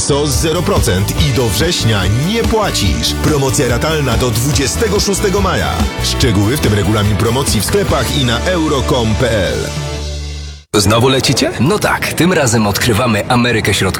SOS 0% i do września nie płacisz. Promocja ratalna do 26 maja. Szczegóły, w tym regulamin promocji w sklepach i na euro.com.pl. Znowu lecicie? No tak, tym razem odkrywamy Amerykę Środkową.